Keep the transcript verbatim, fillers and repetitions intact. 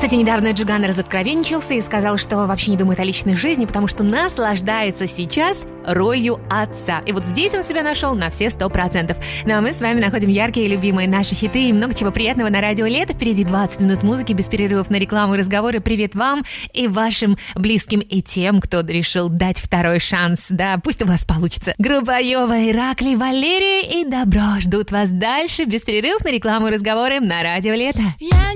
Кстати, недавно Джиган разоткровенничался и сказал, что вообще не думает о личной жизни, потому что наслаждается сейчас ролью отца. И вот здесь он себя нашел на все сто процентов. Ну а мы с вами находим яркие и любимые наши хиты и много чего приятного на радио Лето. Впереди двадцать минут музыки без перерывов на рекламу и разговоры. Привет вам и вашим близким и тем, кто решил дать второй шанс. Да, пусть у вас получится. Группа Йова, Ираклий, Валерия и Добро ждут вас дальше без перерывов на рекламу и разговоры на радио Лето.